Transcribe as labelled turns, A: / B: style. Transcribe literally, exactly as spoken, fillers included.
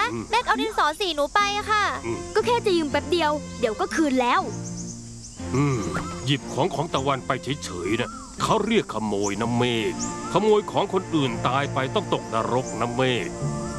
A: เมฆเอาดินสอสีหนูไปอะค่ะ
B: ก็แค่จะยืมแป๊บเดียวเดี๋ยวก็คืนแล้ว
C: อืมหยิบของของตะวันไปเฉยๆนะเขาเรียกขโมยนะเมฆขโมยของคนอื่นตายไปต้องตกนรกนะเมฆ